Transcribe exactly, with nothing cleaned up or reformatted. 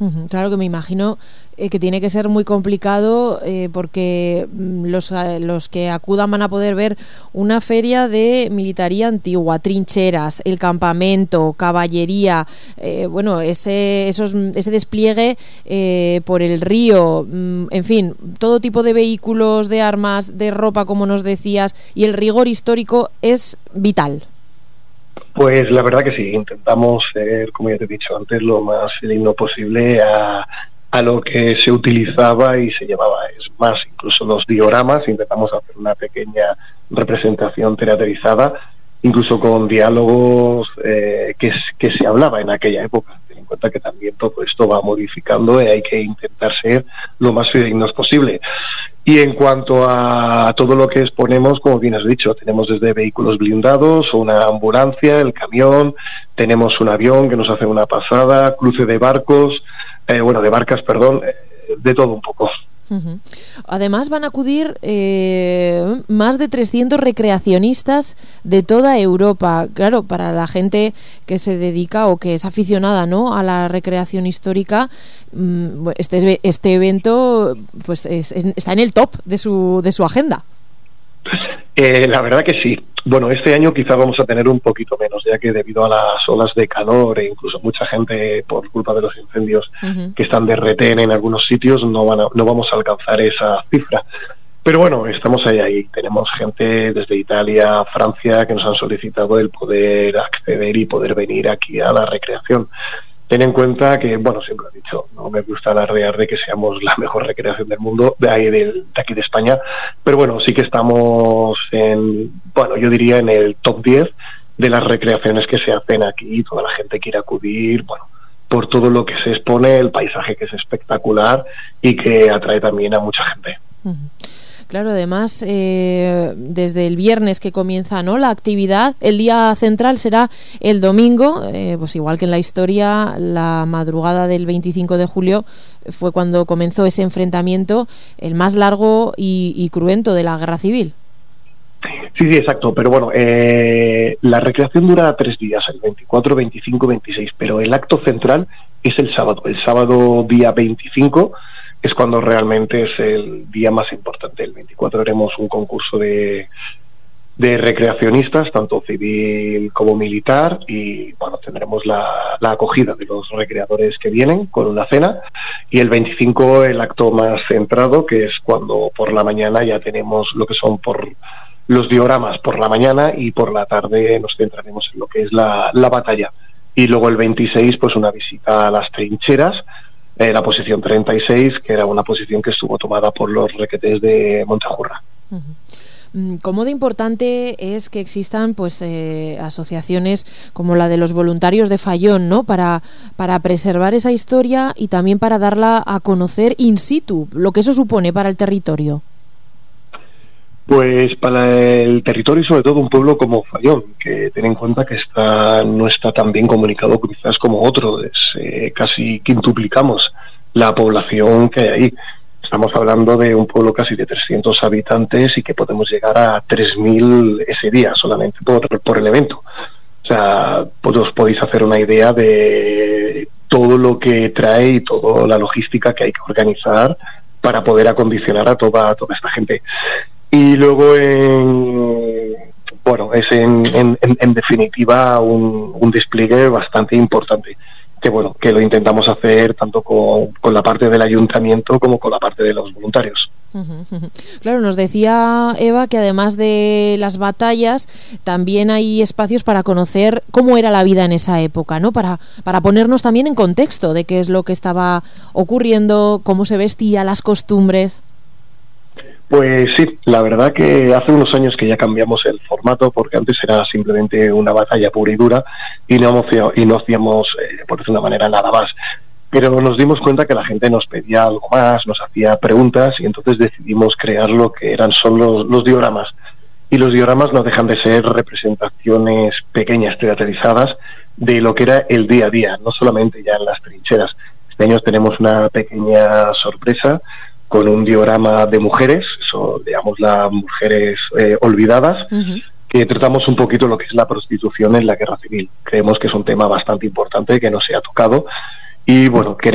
Claro que me imagino eh, que tiene que ser muy complicado eh, porque los, los que acudan van a poder ver una feria de militaría antigua, trincheras, el campamento, caballería, eh, bueno, ese, esos, ese despliegue eh, por el río, en fin, todo tipo de vehículos, de armas, de ropa, como nos decías, y el rigor histórico es vital. Pues la verdad que sí, intentamos ser, como ya te he dicho antes, lo más digno posible a, a lo que se utilizaba y se llevaba. Es más, incluso los dioramas, intentamos hacer una pequeña representación teatralizada, incluso con diálogos eh, que, que se hablaba en aquella época. Ten en cuenta que también todo esto va modificando y hay que intentar ser lo más fidedignos posible. Y en cuanto a todo lo que exponemos, como bien has dicho, tenemos desde vehículos blindados, una ambulancia, el camión, tenemos un avión que nos hace una pasada, cruce de barcos, eh, bueno, de barcas, perdón, eh, de todo un poco. Uh-huh. Además van a acudir eh, más de trescientos recreacionistas de toda Europa. Claro, para la gente que se dedica o que es aficionada, ¿no?, a la recreación histórica, este, este evento pues es, es, está en el top de su, de su agenda. Eh, la verdad que sí. Bueno, este año quizá vamos a tener un poquito menos, ya que debido a las olas de calor e incluso mucha gente por culpa de los incendios uh-huh. que están de retén en algunos sitios, no van a, no vamos a alcanzar esa cifra. Pero bueno, estamos ahí, ahí. Tenemos gente desde Italia, Francia, que nos han solicitado el poder acceder y poder venir aquí a la recreación. Ten en cuenta que, bueno, siempre he dicho, no me gusta alardear de que seamos la mejor recreación del mundo, de, ahí, de, de aquí de España, pero bueno, sí que estamos en, bueno, yo diría en el top diez de las recreaciones que se hacen aquí, toda la gente quiere acudir, bueno, por todo lo que se expone, el paisaje que es espectacular y que atrae también a mucha gente. Uh-huh. Claro, además, eh, desde el viernes que comienza, ¿no?, la actividad, el día central será el domingo, eh, pues igual que en la historia, la madrugada del veinticinco de julio fue cuando comenzó ese enfrentamiento, el más largo y, y cruento de la Guerra Civil. Sí, sí, exacto, pero bueno, eh, la recreación dura tres días, el veinticuatro, veinticinco, veintiséis, pero el acto central es el sábado, el sábado día veinticinco, es cuando realmente es el día más importante. El veinticuatro haremos un concurso de, de recreacionistas, tanto civil como militar, y bueno, tendremos la, la acogida de los recreadores que vienen con una cena, y el veinticinco el acto más centrado, que es cuando por la mañana ya tenemos lo que son por los dioramas por la mañana, y por la tarde nos centraremos en lo que es la, la batalla. Y luego el veintiséis, pues una visita a las trincheras, Eh, la posición treinta y seis, que era una posición que estuvo tomada por los requetés de Montajurra. Uh-huh. ¿Cómo de importante es que existan pues eh, asociaciones como la de los voluntarios de Fallón, ¿no?, para, para preservar esa historia y también para darla a conocer in situ, lo que eso supone para el territorio? Pues para el territorio y sobre todo un pueblo como Fallón, que ten en cuenta que está, no está tan bien comunicado quizás como otro, es, eh, casi quintuplicamos la población que hay ahí. Estamos hablando de un pueblo casi de trescientos habitantes y que podemos llegar a tres mil ese día solamente por, por el evento. O sea, pues os podéis hacer una idea de todo lo que trae y toda la logística que hay que organizar para poder acondicionar a toda, a toda esta gente. Y luego, en, bueno, es en, en, en definitiva un, un despliegue bastante importante, que bueno, que lo intentamos hacer tanto con, con la parte del ayuntamiento como con la parte de los voluntarios. Claro, nos decía Eva que además de las batallas también hay espacios para conocer cómo era la vida en esa época, ¿no? Para, para ponernos también en contexto de qué es lo que estaba ocurriendo, cómo se vestía, las costumbres. Pues sí, la verdad que hace unos años que ya cambiamos el formato, porque antes era simplemente una batalla pura y dura y no, y no hacíamos, eh, por decir una manera, nada más. Pero nos dimos cuenta que la gente nos pedía algo más, nos hacía preguntas, y entonces decidimos crear lo que eran son los, los dioramas. Y los dioramas no dejan de ser representaciones pequeñas, teatralizadas, de lo que era el día a día, no solamente ya en las trincheras. Este año tenemos una pequeña sorpresa con un diorama de mujeres, eso, digamos, las mujeres eh, olvidadas, uh-huh. que tratamos un poquito lo que es la prostitución en la Guerra Civil. Creemos que es un tema bastante importante que no se ha tocado, y bueno, que